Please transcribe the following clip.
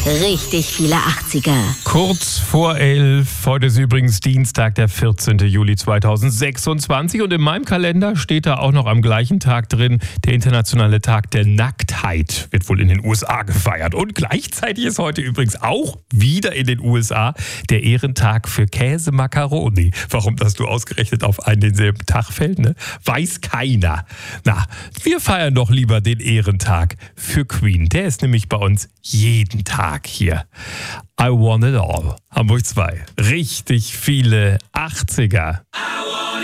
Richtig viele 80er. Kurz vor 11. Heute ist übrigens Dienstag, der 14. Juli 2026. Und in meinem Kalender steht da auch noch am gleichen Tag drin, der internationale Tag der Nacktheit. Wird wohl in den USA gefeiert. Und gleichzeitig ist heute übrigens auch wieder in den USA der Ehrentag für Käsemacaroni. Warum das nur ausgerechnet auf einen denselben Tag fällt, ne? Weiß keiner. Na, wir feiern doch lieber den Ehrentag für Queen. Der ist nämlich bei uns jeden Tag hier. I Want It All. Hamburg 2. Richtig viele 80er.